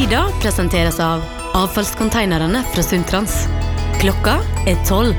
Nyda presenteres av avfallskonteinerne fra Sundtrans. Klokka 12.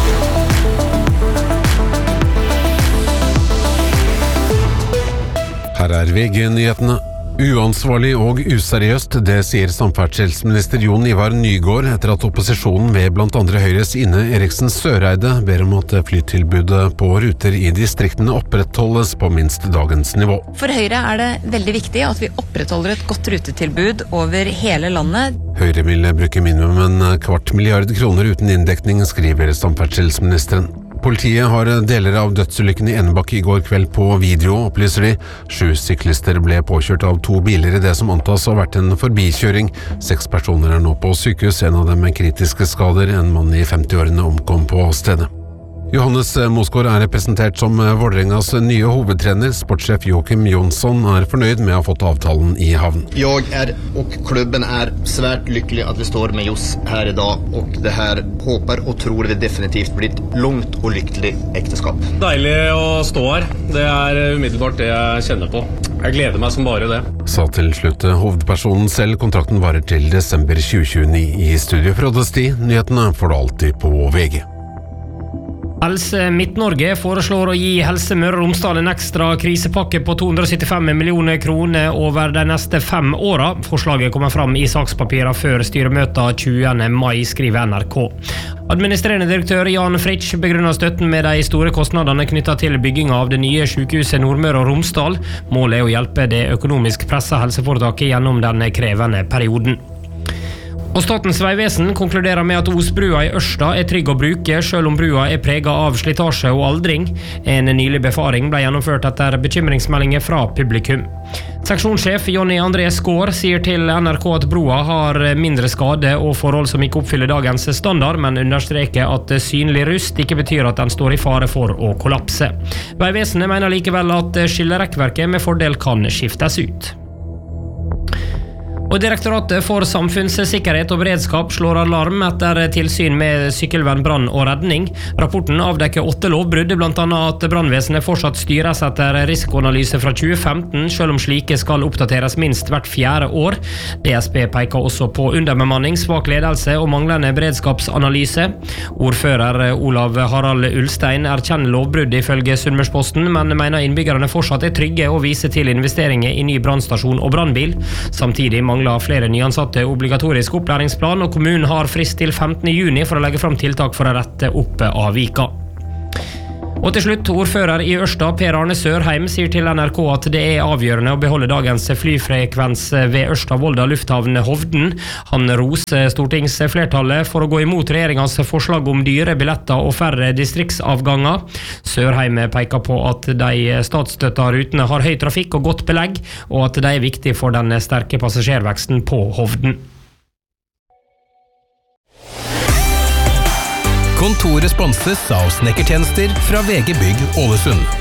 Her VG-nyhetene. Uansvarlig og useriøst, det sier samferdselsminister Jon Ivar Nygård etter at opposisjonen ved blant andre Høyres Ine Eriksen Søreide ber om at flytilbudet på ruter i distriktene opprettholdes på minst dagens nivå. For Høyre det veldig viktig at vi opprettholder et godt rutetilbud over hele landet. Høyre vil bruke minimum 250 milliarder kroner uten inndekning, skriver samferdselsministeren. Politiet har deler av dødsulykken i Enebakk i går kveld på video, opplyser de. 7 syklister ble påkjørt av 2 biler i det som antas å ha vært en forbikjøring. 6 personer nå på sykehus, en av dem med kritiske skader. En mann i 50-årene omkom på stedet. Johannes Mosgaard presentert som Vålerengas nye hovedtrener. Sportssjef Joakim Jonsson fornøyd med å ha fått avtalen i havn. Jag och klubben svært lycklig at vi står med Jos her i dag, og det her håper og tror vi definitivt blir et langt og lykkelig ekteskap. Deilig å stå her. Det umiddelbart det jeg kjenner på. Jeg gleder meg som bare det. Sa til slutt hovedpersonen selv. Kontrakten varer til desember 2029. I studio fra Oddesti. Nyhetene får du alltid på VG. Helse Midt-Norge foreslår å gi Helse Møre og Romsdal en ekstra krisepakke på 275 millioner kroner over de neste 5 årene. Forslaget kommer fram i sakspapirene før styremøtet 20. mai, skriver NRK. Administrerende direktør Jan Fritsch begrunner støtten med de store kostnadene knyttet til byggingen av det nye sykehuset Nordmøre og Romsdal. Målet å hjelpe det økonomisk presset helseforetaket gjennom denne krevende perioden. Og Statens vegvesen konkluderer med at Osbrua i Ørsta trygg å bruke, selv om brua preget av slitasje og aldring. En nylig befaring ble gjennomført etter bekymringsmeldinger fra publikum. Seksjonssjef Jonny André Skår sier til NRK at broa har mindre skade og forhold som ikke oppfyller dagens standard, men understreker at synlig rust ikke betyr at den står i fare for å kollapse. Vegvesenet mener likevel at skillerekkverket med fordel kan skiftes ut. Og Direktoratet for samfunnssikkerhet og beredskap slår alarm etter tilsyn med sykkelvern, brann og redning. Rapporten avdekker 8 lovbrudd, blant annet at brannvesenet fortsatt styres etter risikoanalyse fra 2015, selv om slike skal oppdateres minst hvert 4. år. DSB peker også på underbemanning, svak ledelse og manglende beredskapsanalyse. Ordfører Olav Harald Ulstein erkjenner lovbrudd ifølge Sunnmørsposten, men mener innbyggerne fortsatt trygge og viser til investeringer i ny brannstasjon og brannbil. Samtidig mangler flere nyansatte obligatorisk opplæringsplan, og kommunen har frist til 15. juni for å legge fram tiltak for å rette opp avvika. Og til slutt, ordfører i Ørsta, Per Arne Sørheim, sier til NRK at det avgjørende å beholde dagens flyfrekvens ved Ørsta-Volda lufthavn Hovden. Han roser stortingsflertallet for å gå imot regjeringens forslag om dyre billetter og færre distriktsavganger. Sørheim peker på at de statsstøtta rutene har høy trafikk og godt belegg, og at de viktig for den sterke passasjerveksten på Hovden. Kontoret sponses av snekkertjenester fra VG Bygg Ålesund.